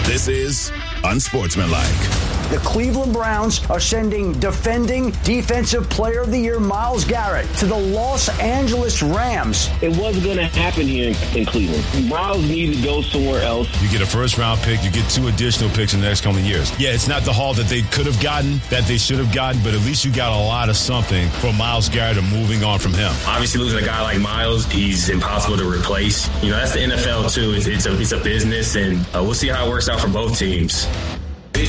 This is Unsportsmanlike. The Cleveland Browns are sending defending Defensive Player of the Year Myles Garrett to the Los Angeles Rams. It wasn't going to happen here in Cleveland. Myles needed to go somewhere else. You get a first-round pick. You get 2 additional picks in the next coming years. Yeah, it's not the haul that they could have gotten, that they should have gotten, but at least you got a lot of something for Myles Garrett and moving on from him. Obviously, losing a guy like Myles, he's impossible to replace. You know, that's the NFL, too. It's a business, and we'll see how it works out for both teams. We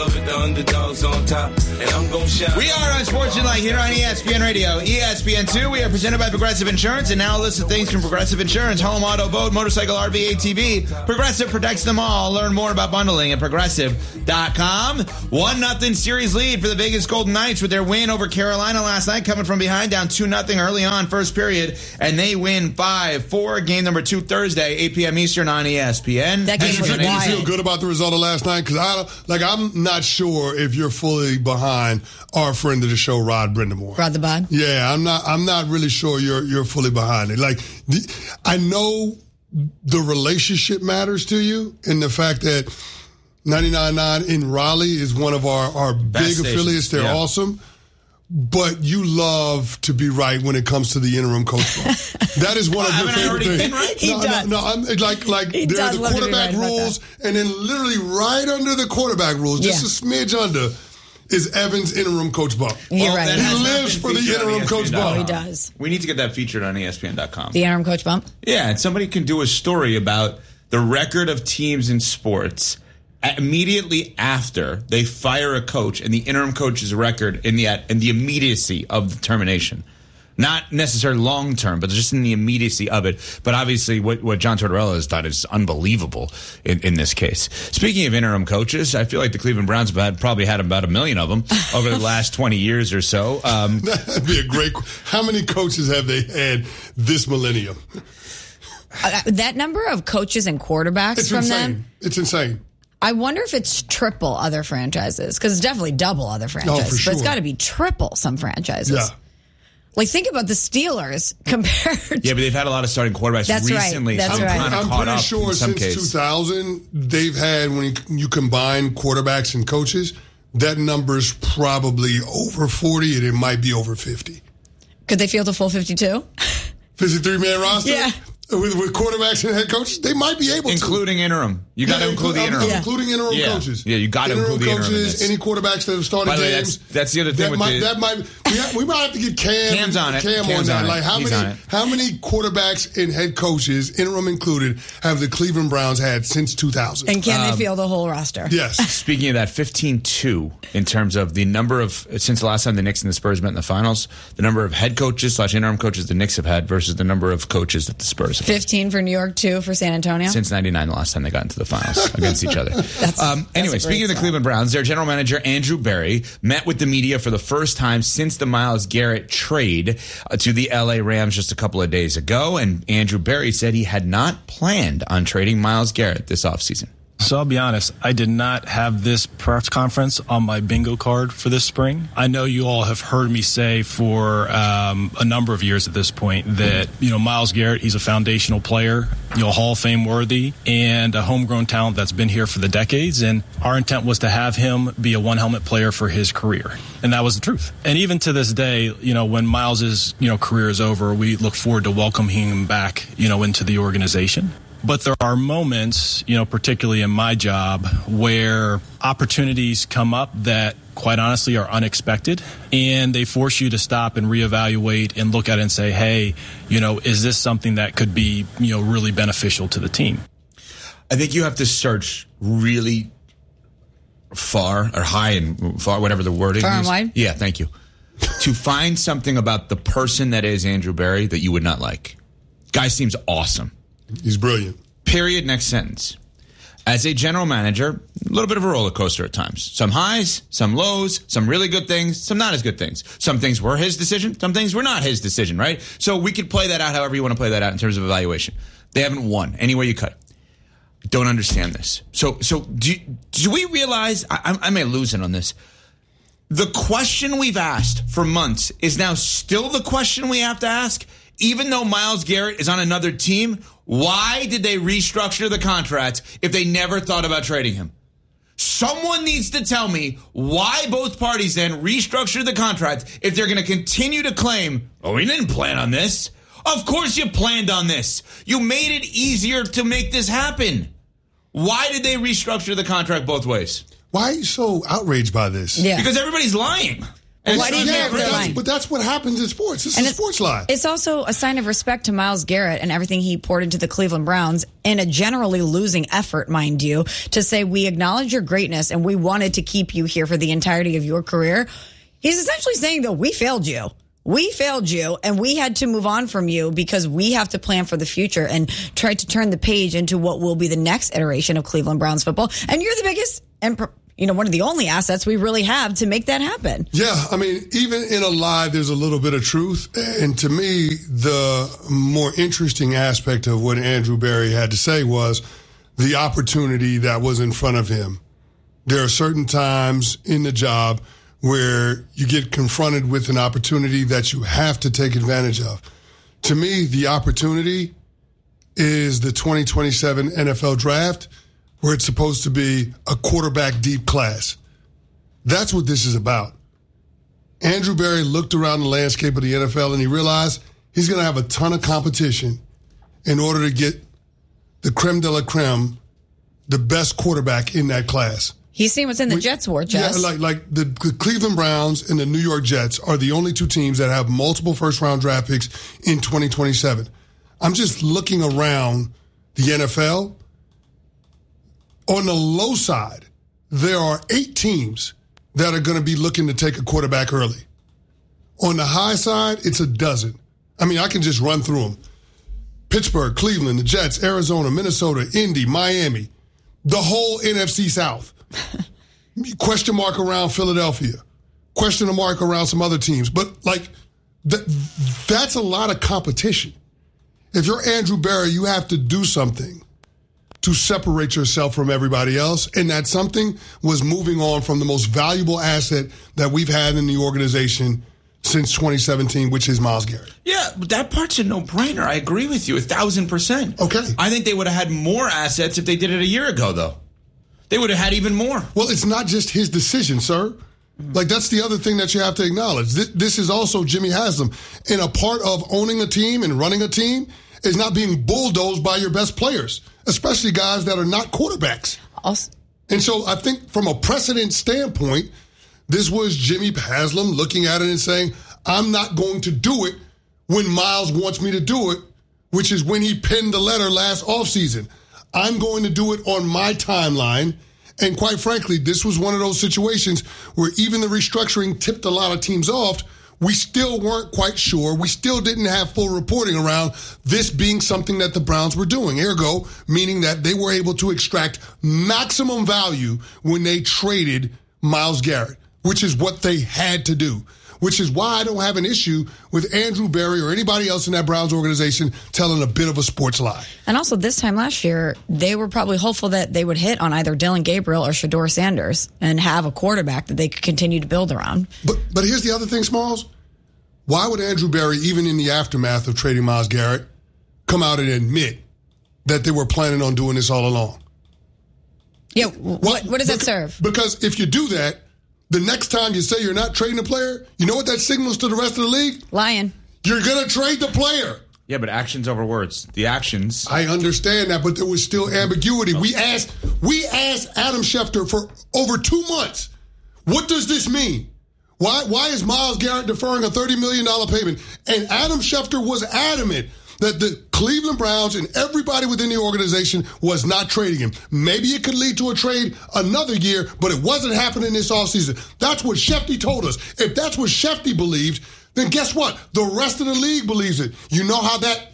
are Unsportsmanlike here on ESPN Radio, ESPN2. We are presented by Progressive Insurance, and now a list of things from Progressive Insurance: home, auto, boat, motorcycle, RV, ATV. Progressive protects them all. Learn more about bundling at Progressive.com. 1-0 series lead for the Vegas Golden Knights with their win over Carolina last night, coming from behind, down 2-0 early on, first period, and they win 5-4. Game number 2 Thursday, 8 p.m. Eastern on ESPN. That game was wild. You feel good about the result of last night? Because I'm not sure if you're fully behind our friend of the show, Rod Brindamore. Rod the Bod? Yeah, I'm not really sure you're fully behind it. Like, I know the relationship matters to you, and the fact that 99.9 in Raleigh is one of our big affiliates. They're awesome. But you love to be right when it comes to the interim coach bump. That is one of your favorite things. Right? He does. No, I'm like there are the quarterback rules, and then literally right under the quarterback rules, just a smidge under, is Evan's interim coach bump. You're right. He lives for the interim coach bump. Oh, he does. We need to get that featured on ESPN.com. The interim coach bump? Yeah, and somebody can do a story about the record of teams in sports immediately after they fire a coach and the interim coach's record in the immediacy of the termination. Not necessarily long term, but just in the immediacy of it. But obviously what John Tortorella has done is unbelievable in this case. Speaking of interim coaches, I feel like the Cleveland Browns have probably had about 1 million of them over the last 20 years or so. That'd be a great... How many coaches have they had this millennium? That number of coaches and quarterbacks them? It's insane. I wonder if it's triple other franchises, because it's definitely double other franchises. For sure. But it's got to be triple some franchises. Yeah. Like, think about the Steelers compared to... Yeah, but they've had a lot of starting quarterbacks recently. That's right. I'm pretty sure since 2000, they've had, when you combine quarterbacks and coaches, that number's probably over 40, and it might be over 50. Could they field a full 52? 53-man roster? Yeah. With quarterbacks and head coaches, they might be able to. Including interim. You got to include the interim. Including interim coaches. Yeah, you got to include the interim coaches, any quarterbacks that have started games. That's the other thing we might have to get Cam's on it. Cam on that. Like, how many quarterbacks and head coaches, interim included, have the Cleveland Browns had since 2000? And can they field the whole roster? Yes. Speaking of that, 15-2 in terms of the number of, since the last time the Knicks and the Spurs met in the finals, the number of head coaches / interim coaches the Knicks have had versus the number of coaches that the Spurs have had. 15 for New York, 2 for San Antonio. Since 99, the last time they got into the finals against each other. Anyway, speaking of the Cleveland Browns, their general manager, Andrew Berry, met with the media for the first time since the Myles Garrett trade to the LA Rams just a couple of days ago. And Andrew Berry said he had not planned on trading Myles Garrett this offseason. So I'll be honest, I did not have this press conference on my bingo card for this spring. I know you all have heard me say for a number of years at this point that, Myles Garrett, he's a foundational player, Hall of Fame worthy, and a homegrown talent that's been here for the decades. And our intent was to have him be a one-helmet player for his career. And that was the truth. And even to this day, when Myles's, career is over, we look forward to welcoming him back, into the organization. But there are moments, particularly in my job, where opportunities come up that, quite honestly, are unexpected. And they force you to stop and reevaluate and look at it and say, hey, is this something that could be, really beneficial to the team? I think you have to search really far or high and far, whatever the wording is. Far and wide? Yeah, thank you. To find something about the person that is Andrew Berry that you would not like. Guy seems awesome. He's brilliant. Period. Next sentence. As a general manager, a little bit of a roller coaster at times. Some highs, some lows, some really good things, some not as good things. Some things were his decision, some things were not his decision, right? So we could play that out however you want to play that out in terms of evaluation. They haven't won any way you cut it. Don't understand this. So do we realize, I may lose it on this, the question we've asked for months is now still the question we have to ask? even though Myles Garrett is on another team, why did they restructure the contract if they never thought about trading him? Someone needs to tell me why both parties then restructured the contract if they're going to continue to claim, oh, we didn't plan on this. Of course you planned on this. You made it easier to make this happen. Why did they restructure the contract both ways? Why are you so outraged by this? Yeah. Because everybody's lying. Well, why do you care if they're lying? But that's what happens in sports. This is a sports lie. It's also a sign of respect to Myles Garrett and everything he poured into the Cleveland Browns in a generally losing effort, mind you, to say we acknowledge your greatness and we wanted to keep you here for the entirety of your career. He's essentially saying, though, we failed you. We failed you, and we had to move on from you because we have to plan for the future and try to turn the page into what will be the next iteration of Cleveland Browns football. And you're the biggest and one of the only assets we really have to make that happen. Yeah, I mean, even in a lie, there's a little bit of truth. And to me, the more interesting aspect of what Andrew Berry had to say was the opportunity that was in front of him. There are certain times in the job where you get confronted with an opportunity that you have to take advantage of. To me, the opportunity is the 2027 NFL draft, where it's supposed to be a quarterback deep class. That's what this is about. Andrew Berry looked around the landscape of the NFL and he realized he's going to have a ton of competition in order to get the creme de la creme, the best quarterback in that class. He's seen what's in the Jets' war chest. Yeah, like the Cleveland Browns and the New York Jets are the only two teams that have multiple first-round draft picks in 2027. I'm just looking around the NFL. On the low side, there are 8 teams that are going to be looking to take a quarterback early. On the high side, it's a dozen. I mean, I can just run through them. Pittsburgh, Cleveland, the Jets, Arizona, Minnesota, Indy, Miami, the whole NFC South. Question mark around Philadelphia. Question mark around some other teams. But, that's a lot of competition. If you're Andrew Berry, you have to do something to separate yourself from everybody else. And that something was moving on from the most valuable asset that we've had in the organization since 2017, which is Myles Garrett. Yeah, but that part's a no-brainer. I agree with you 1,000%. Okay. I think they would have had more assets if they did it a year ago, though. They would have had even more. Well, it's not just his decision, sir. That's the other thing that you have to acknowledge. This is also Jimmy Haslam. And a part of owning a team and running a team is not being bulldozed by your best players, especially guys that are not quarterbacks. And so I think from a precedent standpoint, this was Jimmy Haslam looking at it and saying, I'm not going to do it when Myles wants me to do it, which is when he penned the letter last offseason. I'm going to do it on my timeline. And quite frankly, this was one of those situations where even the restructuring tipped a lot of teams off. We still weren't quite sure. We still didn't have full reporting around this being something that the Browns were doing. Ergo, meaning that they were able to extract maximum value when they traded Myles Garrett, which is what they had to do. Which is why I don't have an issue with Andrew Berry or anybody else in that Browns organization telling a bit of a sports lie. And also this time last year, they were probably hopeful that they would hit on either Dylan Gabriel or Shedeur Sanders and have a quarterback that they could continue to build around. But here's the other thing, Smalls. Why would Andrew Berry, even in the aftermath of trading Myles Garrett, come out and admit that they were planning on doing this all along? Yeah, what does that serve? Because if you do that, the next time you say you're not trading a player, you know what that signals to the rest of the league? Lying. You're going to trade the player. Yeah, but actions over words. The actions. I understand that, but there was still ambiguity. We asked Adam Schefter for over 2 months, what does this mean? Why is Myles Garrett deferring a $30 million payment? And Adam Schefter was adamant that the Cleveland Browns and everybody within the organization was not trading him. Maybe it could lead to a trade another year, but it wasn't happening this offseason. That's what Shefty told us. If that's what Shefty believed, then guess what? The rest of the league believes it. You know how that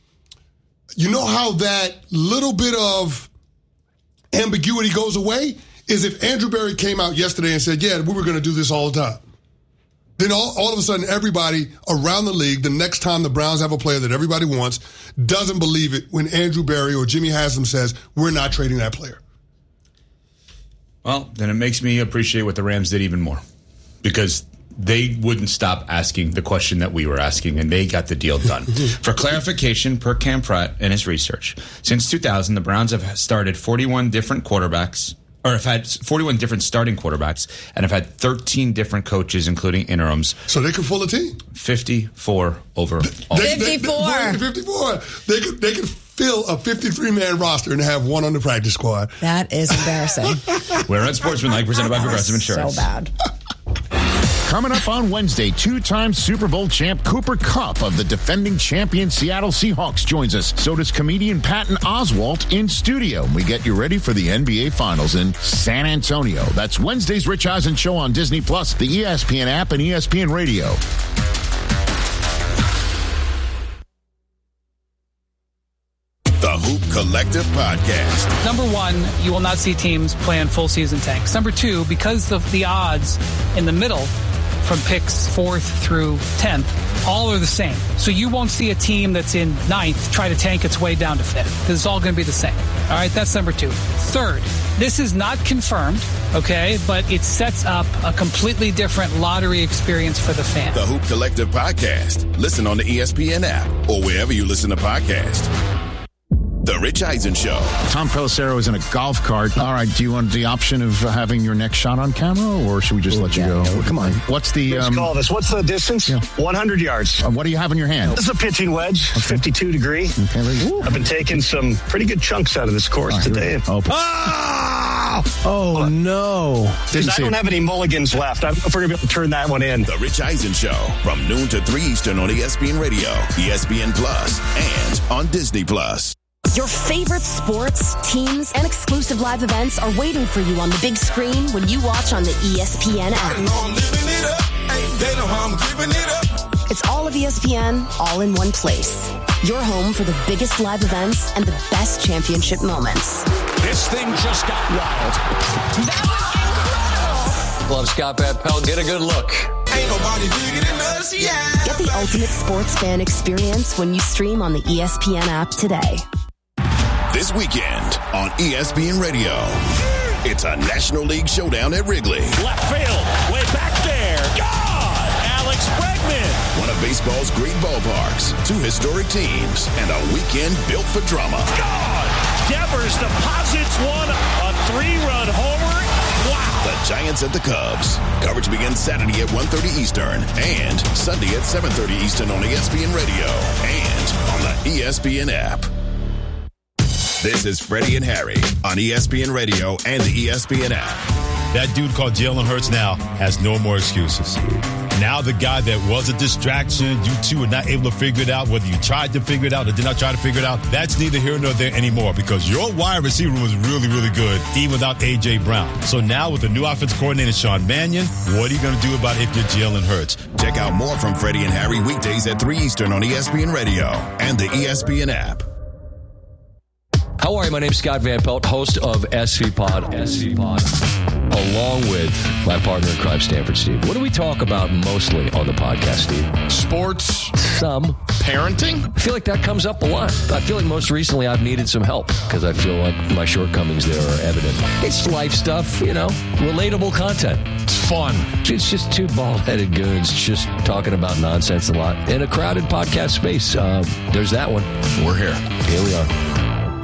little bit of ambiguity goes away? Is if Andrew Berry came out yesterday and said, yeah, we were going to do this all the time. Then all of a sudden, everybody around the league, the next time the Browns have a player that everybody wants, doesn't believe it when Andrew Berry or Jimmy Haslam says, we're not trading that player. Well, then it makes me appreciate what the Rams did even more. Because they wouldn't stop asking the question that we were asking, and they got the deal done. For clarification, per Cam Pratt and his research, since 2000, the Browns have started 41 different quarterbacks, or have had 41 different starting quarterbacks, and have had 13 different coaches, including interims. So they could full a team? 54 overall. 54. 54. They could fill a 53-man roster and have one on the practice squad. That is embarrassing. We're Unsportsmanlike, presented by Progressive Insurance. So bad. Coming up on Wednesday, two-time Super Bowl champ Cooper Kupp of the defending champion Seattle Seahawks joins us. So does comedian Patton Oswalt in studio. We get you ready for the NBA Finals in San Antonio. That's Wednesday's Rich Eisen Show on Disney+, the ESPN app, and ESPN Radio. The Hoop Collective Podcast. Number one, you will not see teams playing full season tanks. Number two, because of the odds in the middle from picks 4th through 10th, all are the same. So you won't see a team that's in 9th try to tank its way down to 5th because it's all going to be the same. All right, that's number two. Third, this is not confirmed, okay, but it sets up a completely different lottery experience for the fan. The Hoop Collective Podcast. Listen on the ESPN app or wherever you listen to podcasts. The Rich Eisen Show. Tom Pelissero is in a golf cart. All right, do you want the option of having your next shot on camera, or should we just let you go? Come on. What's the... call this. What's the distance? Yeah. 100 yards. What do you have in your hand? This is a pitching wedge, 52 degree. Okay, I've been taking some pretty good chunks out of this course today. Oh, no. I don't have any mulligans left. I'm going to be able to turn that one in. The Rich Eisen Show from noon to 3 Eastern on ESPN Radio, ESPN Plus, and on Disney Plus. Your favorite sports, teams, and exclusive live events are waiting for you on the big screen when you watch on the ESPN app. It's all of ESPN, all in one place. Your home for the biggest live events and the best championship moments. This thing just got wild. That was incredible. Love Scott Van Pelt. Get a good look. Ain't nobody bigger than us, yeah. Get the ultimate sports fan experience when you stream on the ESPN app today. This weekend on ESPN Radio, it's a National League showdown at Wrigley. Left field, way back there. God! Alex Bregman. One of baseball's great ballparks, two historic teams, and a weekend built for drama. God! Devers deposits one, a 3-run homer. Wow! The Giants at the Cubs. Coverage begins Saturday at 1:30 Eastern and Sunday at 7:30 Eastern on ESPN Radio and on the ESPN app. This is Freddie and Harry on ESPN Radio and the ESPN app. That dude called Jalen Hurts now has no more excuses. Now the guy that was a distraction, you two are not able to figure it out, whether you tried to figure it out or did not try to figure it out, that's neither here nor there anymore because your wide receiver was really, really good, even without A.J. Brown. So now with the new offensive coordinator, Sean Mannion, what are you going to do about it if you're Jalen Hurts? Check out more from Freddie and Harry weekdays at 3 Eastern on ESPN Radio and the ESPN app. How are you? My name's Scott Van Pelt, host of SV Pod, along with my partner in crime, Stanford Steve. What do we talk about mostly on the podcast, Steve? Sports. Some. Parenting. I feel like that comes up a lot. I feel like most recently I've needed some help because I feel like my shortcomings there are evident. It's life stuff, relatable content. It's fun. It's just two bald-headed goons just talking about nonsense a lot in a crowded podcast space. There's that one. We're here. Here we are.